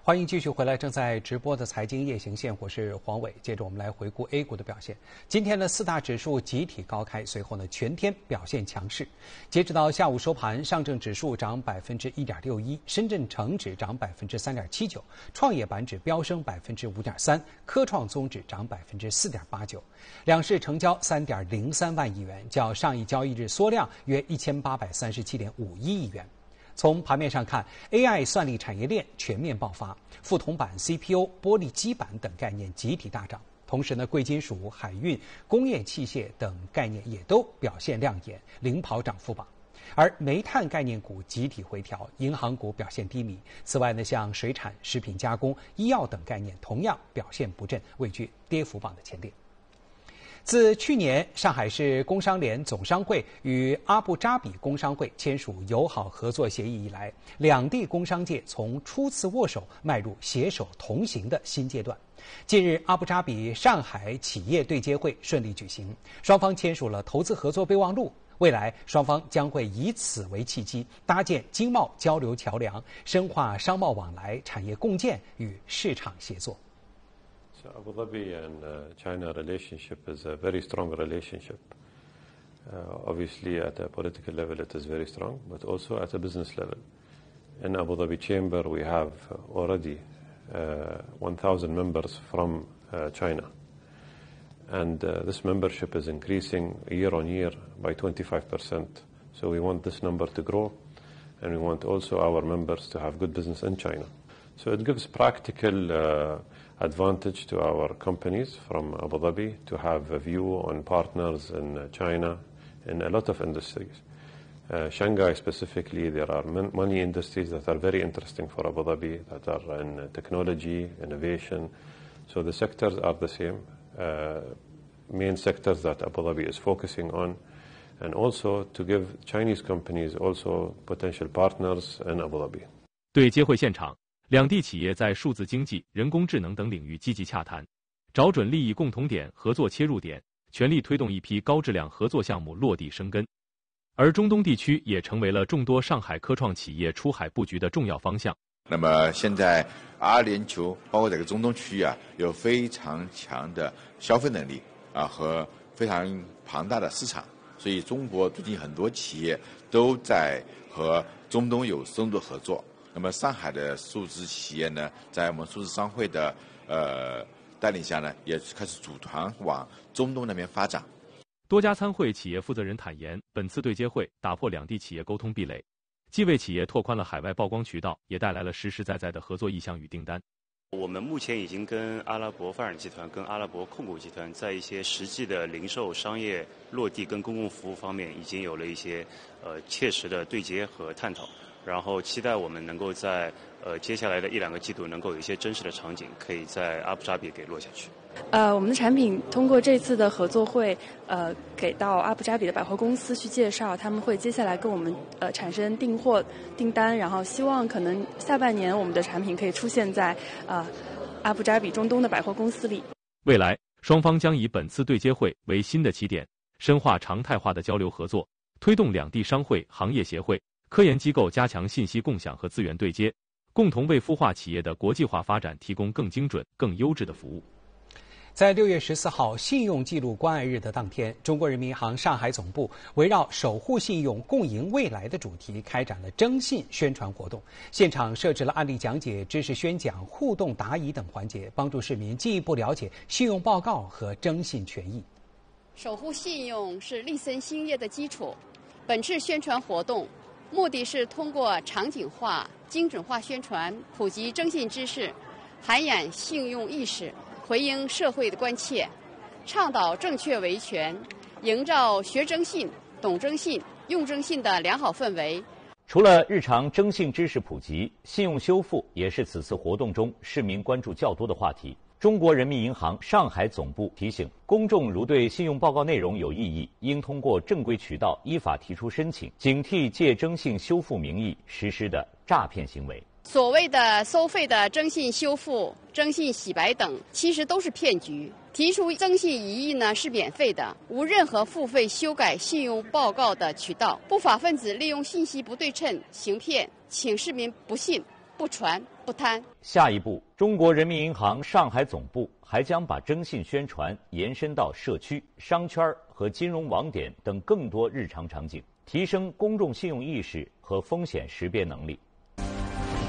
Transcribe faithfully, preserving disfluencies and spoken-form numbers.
欢迎继续回来，正在直播的财经夜行线，我是黄伟。接着我们来回顾 A 股的表现。今天呢，四大指数集体高开，随后呢，全天表现强势。截止到下午收盘，上证指数涨百分之一点六一，深圳成指涨百分之三点七九，创业板指飙升百分之五点三，科创综指涨百分之四点八九。两市成交三点零三万亿元，较上一交易日缩量约一千八百三十七点五一亿元。从盘面上看 ，A I 算力产业链全面爆发，副铜板、C P U、玻璃基板等概念集体大涨。同时呢，贵金属、海运、工业器械等概念也都表现亮眼，领跑涨幅榜。而煤炭概念股集体回调，银行股表现低迷。此外呢，像水产、食品加工、医药等概念同样表现不振，位居跌幅榜的前列。自去年上海市工商联总商会与阿布扎比工商会签署友好合作协议以来，两地工商界从初次握手迈入携手同行的新阶段。近日，阿布扎比上海企业对接会顺利举行，双方签署了投资合作备忘录。未来，双方将会以此为契机，搭建经贸交流桥梁，深化商贸往来、产业共建与市场协作。 So Abu Dhabi and uh, China relationship is a very strong relationship. Uh, obviously, at a political level, it is very strong, but also at a business level. In Abu Dhabi Chamber, we have already uh, one thousand members from uh, China. And uh, this membership is increasing year on year by twenty-five percent. So we want this number to grow, and we want also our members to have good business in China. So it gives practical uh, advantage to our companies from Abu Dhabi to have a view on partners in China in a lot of industries. Uh, Shanghai specifically, there are many industries that are very interesting for Abu Dhabi, that are in technology, innovation. So the sectors are the same, uh, main sectors that Abu Dhabi is focusing on, and also to give Chinese companies also potential partners in Abu Dhabi. 对接会现场，两地企业在数字经济、人工智能等领域积极洽谈，找准利益共同点、合作切入点，全力推动一批高质量合作项目落地生根。而中东地区也成为了众多上海科创企业出海布局的重要方向。 那么现在阿联酋包括这个中东区域啊，有非常强的消费能力啊和非常庞大的市场，所以中国最近很多企业都在和中东有深度合作。那么上海的数字企业呢，在我们数字商会的呃带领下呢，也开始组团往中东那边发展。 多家参会企业负责人坦言，本次对接会打破两地企业沟通壁垒，既为企业拓宽了海外曝光渠道，也带来了实实在在的合作意向与订单。 我们目前已经跟阿拉伯发展集团、跟阿拉伯控股集团在一些实际的零售、商业落地跟公共服务方面，已经有了一些呃切实的对接和探讨。然后期待我们能够在呃接下来的一两个季度，能够有一些真实的场景，可以在阿布扎比给落下去。 呃，我们的产品通过这次的合作会，呃，给到阿布扎比的百货公司去介绍，他们会接下来跟我们呃产生订货订单，然后希望可能下半年我们的产品可以出现在呃阿布扎比中东的百货公司里。 未来双方将以本次对接会为新的起点，深化常态化的交流合作，推动两地商会、行业协会、科研机构加强信息共享和资源对接，共同为孵化企业的国际化发展提供更精准、更优质的服务。 在六月十四号信用记录关爱日的当天，中国人民银行上海总部围绕守护信用、共赢未来的主题开展了征信宣传活动。现场设置了案例讲解、知识宣讲、互动答疑等环节，帮助市民进一步了解信用报告和征信权益。 守护信用是立森兴业的基础。本次宣传活动目的是通过场景化、精准化宣传，普及征信知识，涵养信用意识，回应社会的关切，倡导正确维权，营造学征信、懂征信、用征信的良好氛围。 除了日常征信知识普及，信用修复也是此次活动中市民关注较多的话题。中国人民银行上海总部提醒，公众如对信用报告内容有异议，应通过正规渠道依法提出申请，警惕借征信修复名义实施的诈骗行为。 所谓的收费的征信修复、征信洗白等，其实都是骗局。提出征信异议呢是免费的，无任何付费修改信用报告的渠道。不法分子利用信息不对称行骗，请市民不信。 不传不贪。 下一步，中国人民银行上海总部还将把征信宣传延伸到社区、商圈和金融网点等更多日常场景，提升公众信用意识和风险识别能力。